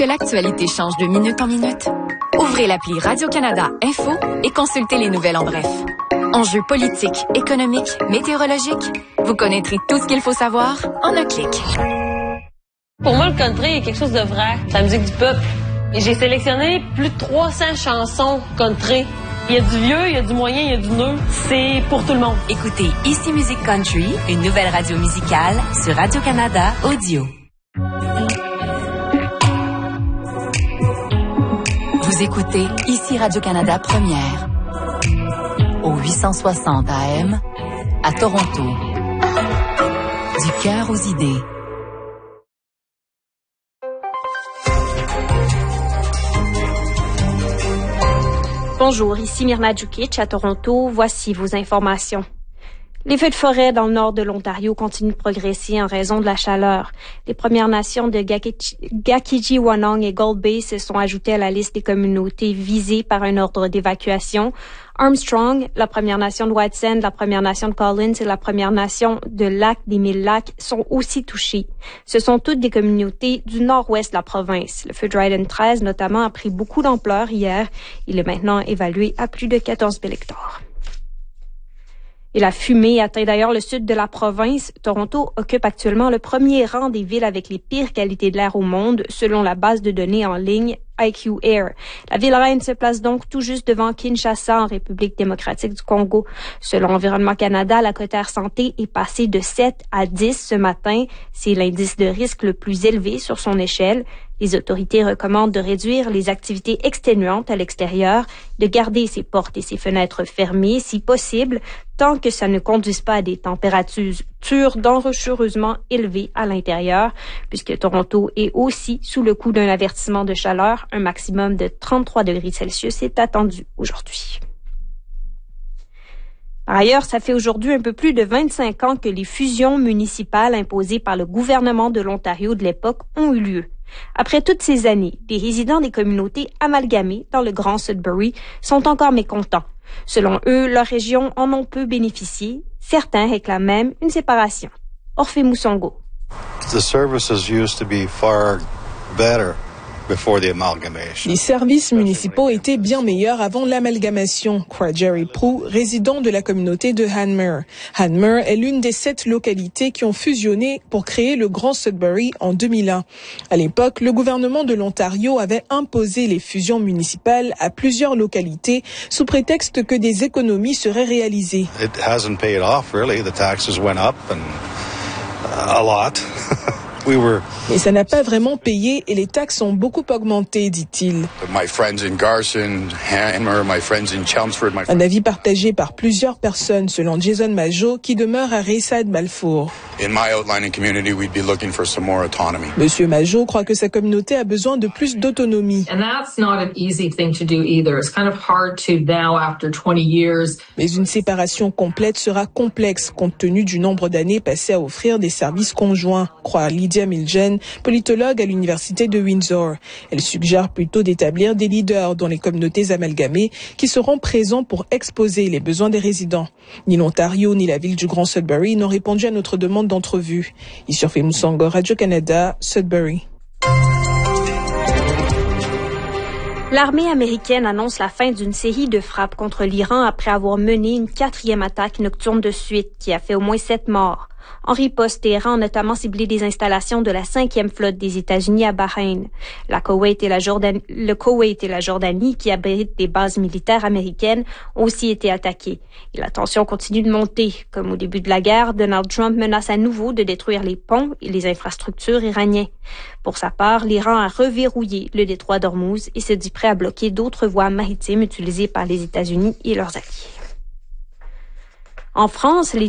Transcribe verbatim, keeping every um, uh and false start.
que l'actualité change de minute en minute? Ouvrez l'appli Radio-Canada Info et consultez les nouvelles en bref. Enjeux politiques, économiques, météorologiques, vous connaîtrez tout ce qu'il faut savoir en un clic. Pour moi, le country est quelque chose de vrai. C'est la musique du peuple. Et j'ai sélectionné plus de trois cents chansons country. Il y a du vieux, il y a du moyen, il y a du neuf. C'est pour tout le monde. Écoutez Ici Musique Country, une nouvelle radio musicale sur Radio-Canada Audio. Vous écoutez Ici Radio-Canada Première, au huit cent soixante A M, à Toronto. Du cœur aux idées. Bonjour, ici Myrna Djukic à Toronto. Voici vos informations. Les feux de forêt dans le nord de l'Ontario continuent de progresser en raison de la chaleur. Les Premières Nations de Gakiji-Wanong et Gold Bay se sont ajoutées à la liste des communautés visées par un ordre d'évacuation. Armstrong, la Première Nation de White Sand, la Première Nation de Collins et la Première Nation de Lac des Mille Lacs sont aussi touchées. Ce sont toutes des communautés du nord-ouest de la province. Le feu Dryden treize, notamment, a pris beaucoup d'ampleur hier. Il est maintenant évalué à plus de quatorze mille hectares. Et la fumée atteint d'ailleurs le sud de la province. Toronto occupe actuellement le premier rang des villes avec les pires qualités de l'air au monde, selon la base de données en ligne I Q Air. La ville reine se place donc tout juste devant Kinshasa en République démocratique du Congo. Selon Environnement Canada, la cote air santé est passée de sept à dix ce matin. C'est l'indice de risque le plus élevé sur son échelle. Les autorités recommandent de réduire les activités exténuantes à l'extérieur, de garder ses portes et ses fenêtres fermées si possible, tant que ça ne conduise pas à des températures dangereusement élevées à l'intérieur, puisque Toronto est aussi sous le coup d'un avertissement de chaleur. Un maximum de trente-trois degrés Celsius est attendu aujourd'hui. Par ailleurs, ça fait aujourd'hui un peu plus de vingt-cinq ans que les fusions municipales imposées par le gouvernement de l'Ontario de l'époque ont eu lieu. Après toutes ces années, les résidents des communautés amalgamées dans le Grand Sudbury sont encore mécontents. Selon eux, leur région en ont peu bénéficié. Certains réclament même une séparation. Orphée Moussongo. The services used to be far better before the amalgamation. Les services municipaux étaient bien meilleurs avant l'amalgamation, croit Jerry Prue, résident de la communauté de Hanmer. Hanmer est l'une des sept localités qui ont fusionné pour créer le Grand Sudbury en deux mille un. À l'époque, le gouvernement de l'Ontario avait imposé les fusions municipales à plusieurs localités sous prétexte que des économies seraient réalisées. It hasn't paid off really. The taxes went up and a lot. We were Mais ça n'a pas vraiment payé et les taxes ont beaucoup augmenté, dit-il. My friends in Garson, Hanmer, my friends in Chelmsford, my... Un avis partagé par plusieurs personnes, selon Jason Majo, qui demeure à Rayside Balfour. In my outlying community, we'd be looking for some more autonomy. Monsieur Majo croit que sa communauté a besoin de plus d'autonomie. And that's not an easy thing to do either. It's kind of hard to now, after twenty years. Mais une séparation complète sera complexe compte tenu du nombre d'années passées à offrir des services conjoints, croit Lydia Milgen, politologue à l'université de Windsor. Elle suggère plutôt d'établir des leaders dans les communautés amalgamées qui seront présents pour exposer les besoins des résidents. Ni l'Ontario ni la ville du Grand Sudbury n'ont répondu à notre demande d'entrevue. Ici Orphée Moussongo, Radio-Canada, Sudbury. L'armée américaine annonce la fin d'une série de frappes contre l'Iran après avoir mené une quatrième attaque nocturne de suite qui a fait au moins sept morts. En riposte, Téhéran a notamment ciblé des installations de la cinquième flotte des États-Unis à Bahreïn. La Koweït et la Jordanie, le Koweït et la Jordanie, qui abritent des bases militaires américaines, ont aussi été attaquées. Et la tension continue de monter. Comme au début de la guerre, Donald Trump menace à nouveau de détruire les ponts et les infrastructures iraniens. Pour sa part, l'Iran a reverrouillé le détroit d'Ormuz et se dit prêt à bloquer d'autres voies maritimes utilisées par les États-Unis et leurs alliés. En France, les